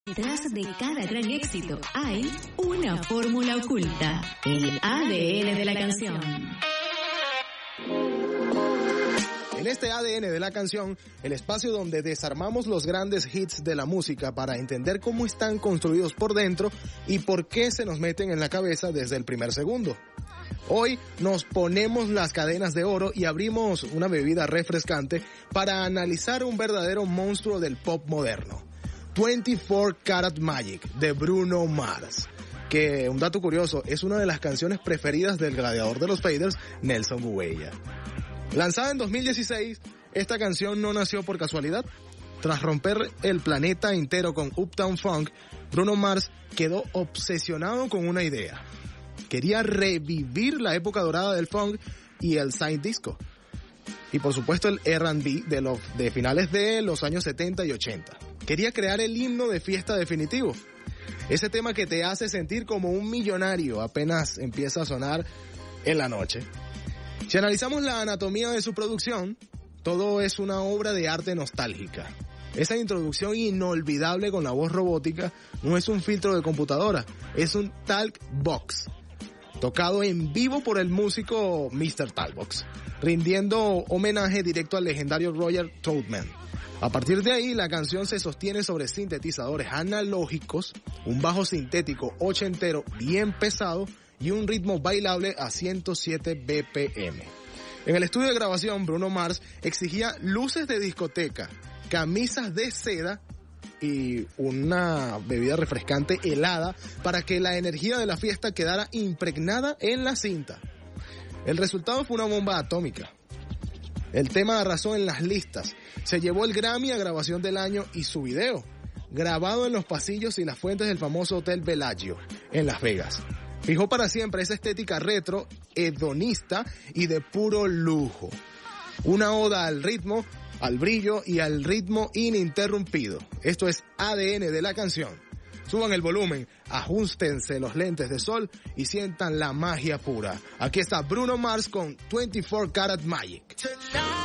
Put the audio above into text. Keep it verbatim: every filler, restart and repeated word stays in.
Detrás de cada gran éxito hay una fórmula oculta, el A D N de la canción. En este A D N de la canción, el espacio donde desarmamos los grandes hits de la música para entender cómo están construidos por dentro y por qué se nos meten en la cabeza desde el primer segundo. Hoy nos ponemos las cadenas de oro y abrimos una bebida refrescante para analizar un verdadero monstruo del pop moderno. veinticuatro Karat Magic de Bruno Mars, que, un dato curioso, es una de las canciones preferidas del gladiador de los faders, Nelson Bueya. Lanzada en dos mil dieciséis, esta canción no nació por casualidad. Tras romper el planeta entero con Uptown Funk, Bruno Mars quedó obsesionado con una idea. Quería revivir la época dorada del funk y el side disco. Y por supuesto el R and B de, los, de finales de los años setenta y ochenta. Quería crear el himno de fiesta definitivo. Ese tema que te hace sentir como un millonario apenas empieza a sonar en la noche. Si analizamos la anatomía de su producción, todo es una obra de arte nostálgica. Esa introducción inolvidable con la voz robótica no es un filtro de computadora, es un talk box, tocado en vivo por el músico mister Talkbox, rindiendo homenaje directo al legendario Roger Troutman. A partir de ahí, la canción se sostiene sobre sintetizadores analógicos, un bajo sintético ochentero bien pesado y un ritmo bailable a ciento siete B P M. En el estudio de grabación, Bruno Mars exigía luces de discoteca, camisas de seda y una bebida refrescante helada para que la energía de la fiesta quedara impregnada en la cinta. El resultado fue una bomba atómica. El tema arrasó en las listas, se llevó el Grammy a grabación del año y su video, grabado en los pasillos y las fuentes del famoso Hotel Bellagio, en Las Vegas, fijó para siempre esa estética retro, hedonista y de puro lujo. Una oda al ritmo, al brillo y al ritmo ininterrumpido. Esto es A D N de la canción. Suban el volumen, ajustense los lentes de sol y sientan la magia pura. Aquí está Bruno Mars con veinticuatro Karat Magic.